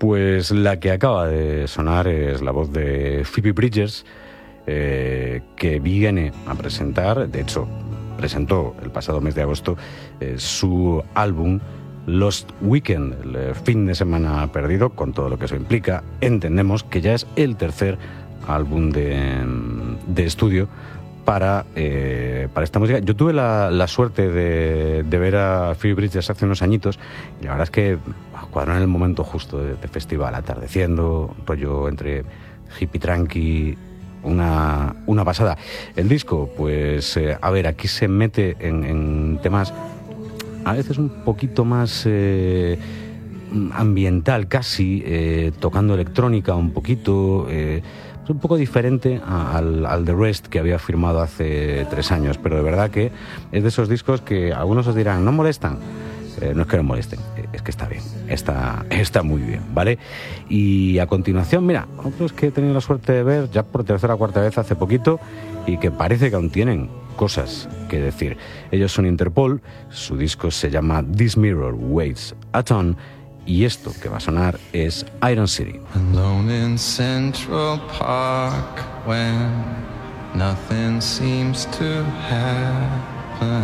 Pues la que acaba de sonar es la voz de Phoebe Bridgers, que viene a presentar, de hecho, presentó el pasado mes de agosto su álbum Lost Weekend, el fin de semana perdido, con todo lo que eso implica. Entendemos que ya es el tercer álbum de estudio para esta música. Yo tuve la suerte de ver a Phoebe Bridgers hace unos añitos, y la verdad es que cuadró en el momento justo de festival, atardeciendo, rollo entre hippie tranqui, una pasada. El disco, pues, a ver, aquí se mete en temas a veces un poquito más ambiental casi, tocando electrónica un poquito, es un poco diferente al The Rest que había firmado hace 3 años, pero de verdad que es de esos discos que algunos os dirán, ¿no molestan? No es que no molesten, es que está bien, está muy bien, ¿vale? Y a continuación, mira, otros que he tenido la suerte de ver ya por tercera o cuarta vez hace poquito y que parece que aún tienen cosas que decir. Ellos son Interpol, su disco se llama This Mirror Weighs a Ton, y esto que va a sonar es Iron City. Alone in Central Park when nothing seems to have